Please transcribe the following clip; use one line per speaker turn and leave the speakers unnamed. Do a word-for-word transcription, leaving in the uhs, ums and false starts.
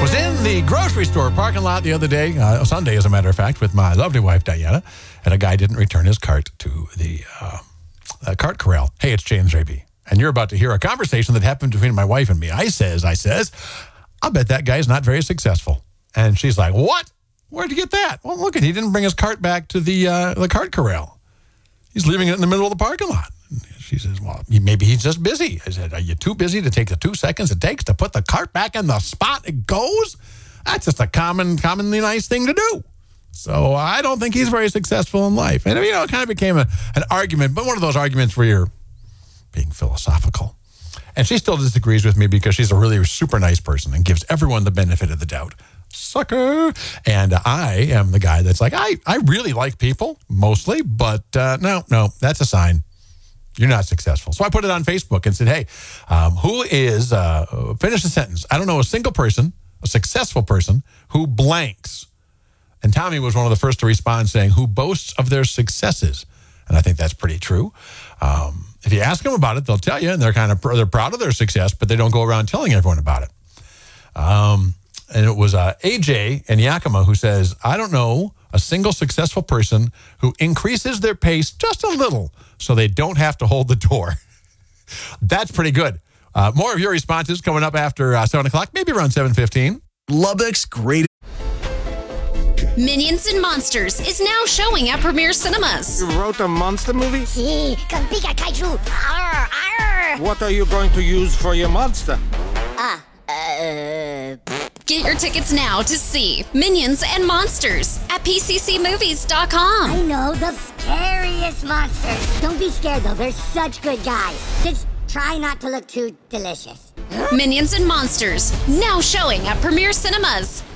Was in the grocery store parking lot the other day, uh, Sunday, as a matter of fact, with my lovely wife, Diana, and a guy didn't return his cart to the uh, uh, cart corral. Hey, it's James Raby, and you're about to hear a conversation that happened between my wife and me. I says, I says, I bet that guy's not very successful. And she's like, what? Where'd you get that? Well, look, at he didn't bring his cart back to the uh, the cart corral. He's leaving it in the middle of the parking lot. She says, well, maybe he's just busy. I said, are you too busy to take the two seconds it takes to put the cart back in the spot it goes? That's just a common, commonly nice thing to do. So I don't think he's very successful in life. And, you know, it kind of became a, an argument, but one of those arguments where you're being philosophical. And she still disagrees with me because she's a really super nice person and gives everyone the benefit of the doubt. Sucker. And I am the guy that's like, I, I really like people, mostly, but uh, no, no, that's a sign. You're not successful. So I put it on Facebook and said, hey, um, who is, uh, finish the sentence. I don't know a single person, a successful person, who blanks. And Tommy was one of the first to respond saying, who boasts of their successes. And I think that's pretty true. Um, if you ask them about it, they'll tell you, and they're kind of, they're proud of their success, but they don't go around telling everyone about it. Um, and it was uh, A J in Yakima who says, I don't know a single successful person who increases their pace just a little so they don't have to hold the door. That's pretty good. Uh, more of your responses coming up after uh, seven o'clock, maybe around seven fifteen.
Lubbock's great.
Minions and Monsters is now showing at Premier Cinemas.
You wrote a monster movie?
Sí, con pica kaiju. Arr, arr.
What are you going to use for your monster?
Ah, uh...
Get your tickets now to see Minions and Monsters at P C C movies dot com.
I know the scariest monsters. Don't be scared, though. They're such good guys. Just try not to look too delicious.
Minions and Monsters, now showing at Premier Cinemas.